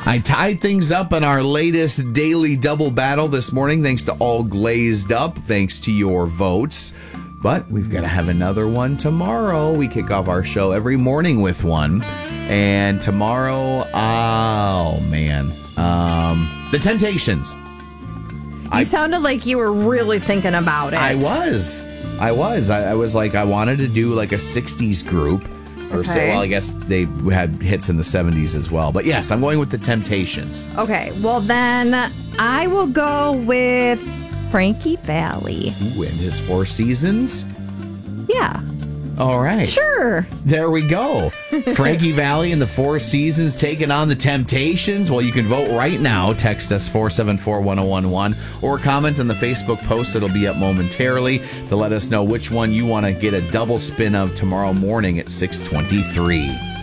I tied things up in our latest daily double battle this morning, thanks to All Glazed Up, thanks to your votes. But we've got to have another one tomorrow. We kick off our show every morning with one. And tomorrow, oh, man. The Temptations. You sounded like you were really thinking about it. I was. I was like, I wanted to do like a 60s group. Or Okay. well, I guess they had hits in the 70s as well. But yes, I'm going with the Temptations. Okay, well then I will go with Frankie Valli. Ooh, and his Four Seasons. Yeah, All right. sure. There we go. Frankie Valli and the Four Seasons taking on the Temptations. Well, you can vote right now. Text us 474-1011 or comment on the Facebook post that'll be up momentarily to let us know which one you want to get a double spin of tomorrow morning at 6:23.